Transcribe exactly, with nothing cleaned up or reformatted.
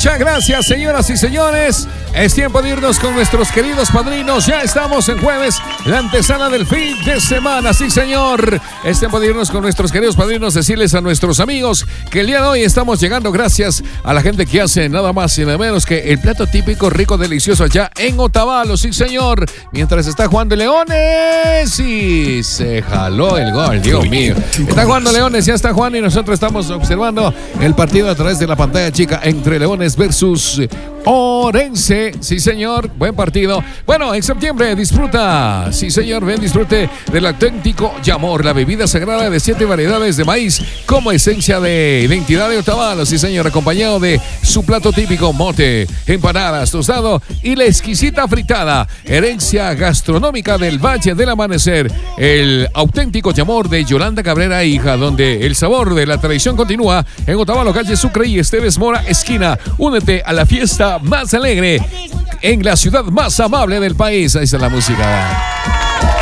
Muchas gracias, señoras y señores. Es tiempo de irnos con nuestros queridos padrinos. Ya estamos en jueves, la antesala del fin de semana. Sí, señor. Es tiempo de irnos con nuestros queridos padrinos. Decirles a nuestros amigos que el día de hoy estamos llegando gracias a la gente que hace nada más y nada menos que el plato típico, rico, delicioso allá en Otavalo. Sí, señor. Mientras está jugando Leones y se jaló el gol. Dios mío. Está jugando Leones, ya está jugando y nosotros estamos observando el partido a través de la pantalla chica entre Leones versus Orense. Sí, señor, buen partido. Bueno, en septiembre disfruta, sí, señor, ven, disfrute del auténtico Yamor, la bebida sagrada de siete variedades de maíz como esencia de identidad de Otavalo. Sí, señor, acompañado de su plato típico, mote, empanadas, tostado y la exquisita fritada, herencia gastronómica del Valle del Amanecer. El auténtico Yamor de Yolanda Cabrera, hija, donde el sabor de la tradición continúa en Otavalo, calle Sucre y Esteves Mora, esquina. Únete a la fiesta más alegre en la ciudad más amable del país. Ahí está la música.